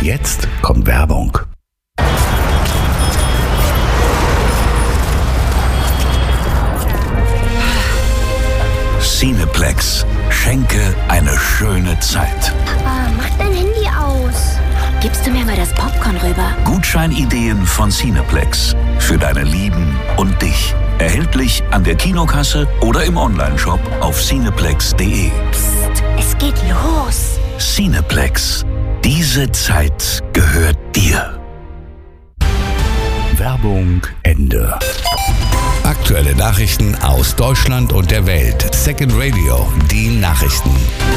Jetzt kommt Werbung. Cineplex. Schenke eine schöne Zeit. Papa, mach dein Handy aus. Gibst du mir mal das Popcorn rüber? Gutscheinideen von Cineplex. Für deine Lieben und dich. Erhältlich an der Kinokasse oder im Onlineshop auf cineplex.de. Psst, es geht los. Cineplex. Diese Zeit gehört dir. Werbung Ende. Aktuelle Nachrichten aus Deutschland und der Welt. Second Radio, die Nachrichten.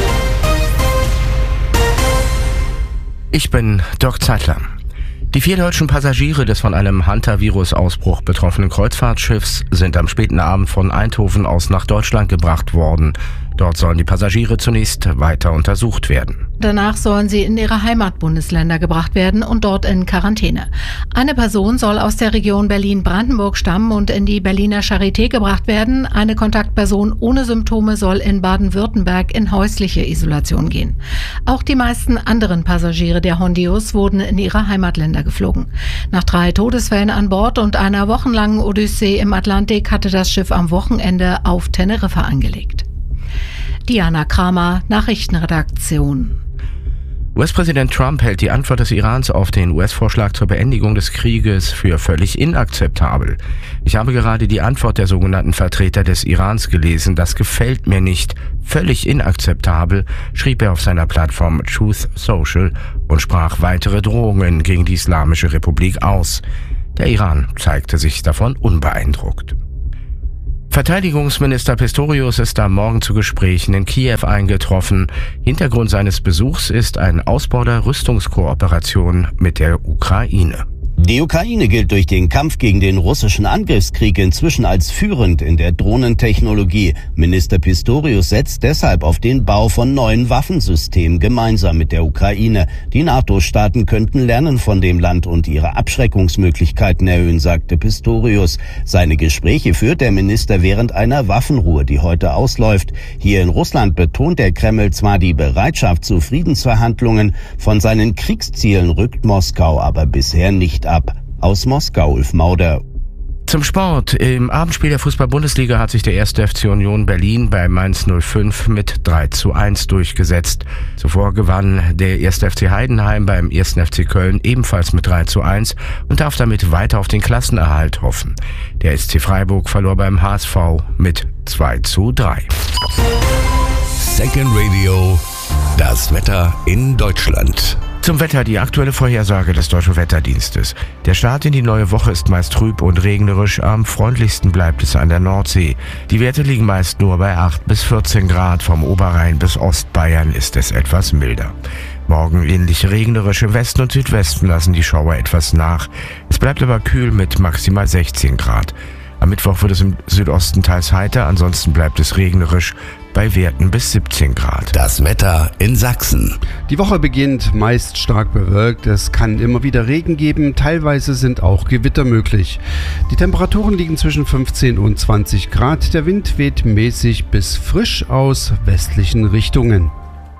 Ich bin Dirk Zeitler. Die 4 deutschen Passagiere des von einem Hantavirus-Ausbruch betroffenen Kreuzfahrtschiffs sind am späten Abend von Eindhoven aus nach Deutschland gebracht worden. Dort sollen die Passagiere zunächst weiter untersucht werden. Danach sollen sie in ihre Heimatbundesländer gebracht werden und dort in Quarantäne. Eine Person soll aus der Region Berlin-Brandenburg stammen und in die Berliner Charité gebracht werden. Eine Kontaktperson ohne Symptome soll in Baden-Württemberg in häusliche Isolation gehen. Auch die meisten anderen Passagiere der Hondius wurden in ihre Heimatländer geflogen. Nach 3 Todesfällen an Bord und einer wochenlangen Odyssee im Atlantik hatte das Schiff am Wochenende auf Teneriffa angelegt. Diana Kramer, Nachrichtenredaktion. US-Präsident Trump hält die Antwort des Irans auf den US-Vorschlag zur Beendigung des Krieges für völlig inakzeptabel. Ich habe gerade die Antwort der sogenannten Vertreter des Irans gelesen. Das gefällt mir nicht. Völlig inakzeptabel, schrieb er auf seiner Plattform Truth Social und sprach weitere Drohungen gegen die Islamische Republik aus. Der Iran zeigte sich davon unbeeindruckt. Verteidigungsminister Pistorius ist am Morgen zu Gesprächen in Kiew eingetroffen. Hintergrund seines Besuchs ist ein Ausbau der Rüstungskooperation mit der Ukraine. Die Ukraine gilt durch den Kampf gegen den russischen Angriffskrieg inzwischen als führend in der Drohnentechnologie. Minister Pistorius setzt deshalb auf den Bau von neuen Waffensystemen gemeinsam mit der Ukraine. Die NATO-Staaten könnten lernen von dem Land und ihre Abschreckungsmöglichkeiten erhöhen, sagte Pistorius. Seine Gespräche führt der Minister während einer Waffenruhe, die heute ausläuft. Hier in Russland betont der Kreml zwar die Bereitschaft zu Friedensverhandlungen, von seinen Kriegszielen rückt Moskau aber bisher nicht ab. Aus Moskau, Ulf Mauder. Zum Sport. Im Abendspiel der Fußball-Bundesliga hat sich der 1. FC Union Berlin bei Mainz 05 mit 3:1 durchgesetzt. Zuvor gewann der 1. FC Heidenheim beim 1. FC Köln ebenfalls mit 3:1 und darf damit weiter auf den Klassenerhalt hoffen. Der SC Freiburg verlor beim HSV mit 2:3. Second Radio, das Wetter in Deutschland. Zum Wetter die aktuelle Vorhersage des Deutschen Wetterdienstes. Der Start in die neue Woche ist meist trüb und regnerisch. Am freundlichsten bleibt es an der Nordsee. Die Werte liegen meist nur bei 8 bis 14 Grad. Vom Oberrhein bis Ostbayern ist es etwas milder. Morgen ähnlich regnerisch. Im Westen und Südwesten lassen die Schauer etwas nach. Es bleibt aber kühl mit maximal 16 Grad. Am Mittwoch wird es im Südosten teils heiter, ansonsten bleibt es regnerisch bei Werten bis 17 Grad. Das Wetter in Sachsen. Die Woche beginnt meist stark bewölkt. Es kann immer wieder Regen geben. Teilweise sind auch Gewitter möglich. Die Temperaturen liegen zwischen 15 und 20 Grad. Der Wind weht mäßig bis frisch aus westlichen Richtungen.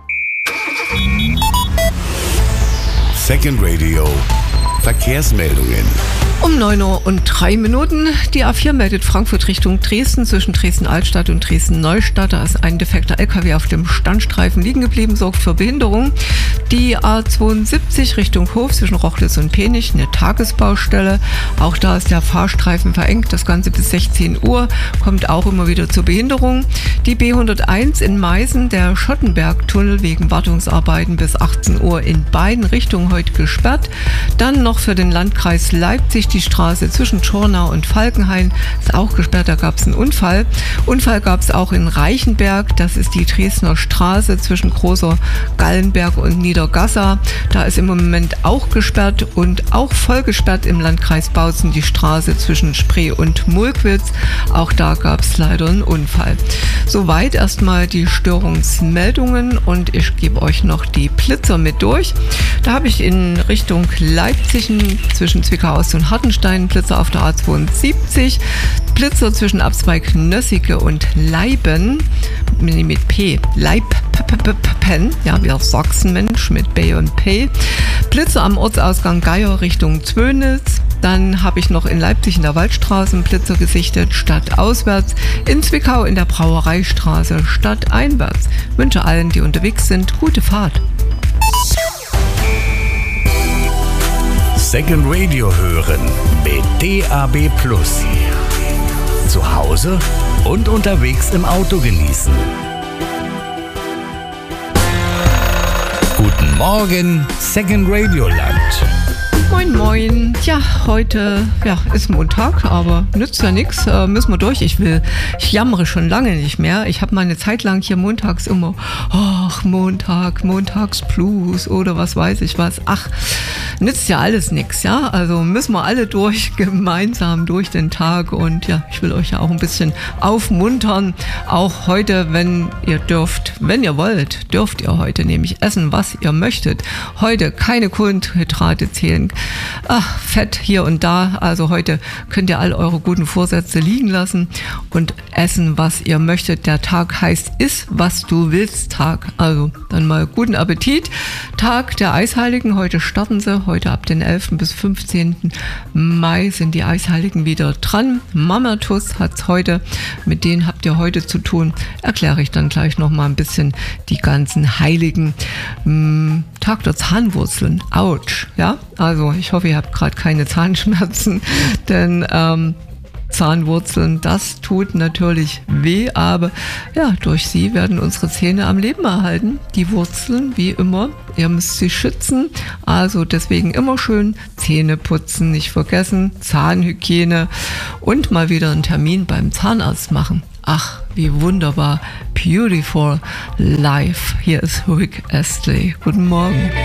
Second Radio. Verkehrsmeldungen. Um 9:03 Uhr. Die A4 meldet Frankfurt Richtung Dresden zwischen Dresden-Altstadt und Dresden-Neustadt. Da ist ein defekter LKW auf dem Standstreifen liegen geblieben, sorgt für Behinderung. Die A72 Richtung Hof zwischen Rochlitz und Penich, eine Tagesbaustelle. Auch da ist der Fahrstreifen verengt. Das Ganze bis 16 Uhr, kommt auch immer wieder zur Behinderung. Die B101 in Meißen, der Schottenbergtunnel wegen Wartungsarbeiten bis 18 Uhr in beiden Richtungen heute gesperrt. Dann noch für den Landkreis Leipzig die Straße zwischen Schornau und Falkenhain ist auch gesperrt, da gab es einen Unfall. Unfall gab es auch in Reichenberg, das ist die Dresdner Straße zwischen Großer Gallenberg und Niedergassa. Da ist im Moment auch gesperrt und auch voll gesperrt im Landkreis Bautzen die Straße zwischen Spree und Mulkwitz. Auch da gab es leider einen Unfall. Soweit erstmal die Störungsmeldungen und ich gebe euch noch die Blitzer mit durch. Da habe ich in Richtung Leipzig zwischen Zwickau-Ost und Hartenstein Blitzer auf der A72, Blitzer zwischen Abzweig Nössige und Leiben, mit P, Leipen, ja, wir Sachsenmensch mit B und P, Blitzer am Ortsausgang Geier Richtung Zwönitz. Dann habe ich noch in Leipzig in der Waldstraße einen Blitzer gesichtet, stadtauswärts. In Zwickau in der Brauereistraße, stadteinwärts. Wünsche allen, die unterwegs sind, gute Fahrt. Second Radio hören mit DAB+. Zu Hause und unterwegs im Auto genießen. Guten Morgen, Second Radio Land. Moin, moin. Ja, heute ist Montag, aber nützt ja nichts. Müssen wir durch. Ich jammere schon lange nicht mehr. Ich habe mal eine Zeit lang hier montags immer, Montagsblues oder was weiß ich was. Ach, nützt ja alles nichts, ja. Also müssen wir alle gemeinsam durch den Tag. Und ja, ich will euch ja auch ein bisschen aufmuntern. Auch heute, wenn ihr wollt, dürft ihr heute nämlich essen, was ihr möchtet. Heute keine Kohlenhydrate zählen. Fett hier und da. Also heute könnt ihr all eure guten Vorsätze liegen lassen und essen, was ihr möchtet. Der Tag heißt Iss, was du willst Tag. Also dann mal guten Appetit. Tag der Eisheiligen. Heute starten sie. Heute ab den 11. bis 15. Mai sind die Eisheiligen wieder dran. Mamatus hat's heute. Mit denen habt ihr heute zu tun. Erkläre ich dann gleich nochmal ein bisschen die ganzen Heiligen. Tag der Zahnwurzeln. Autsch. Ja, also ich hoffe, ihr habt gerade keine Zahnschmerzen, denn Zahnwurzeln, das tut natürlich weh, aber ja, durch sie werden unsere Zähne am Leben erhalten. Die Wurzeln, wie immer, ihr müsst sie schützen, also deswegen immer schön Zähne putzen, nicht vergessen, Zahnhygiene und mal wieder einen Termin beim Zahnarzt machen. Ach, wie wunderbar, beautiful life. Hier ist Rick Astley. Guten Morgen.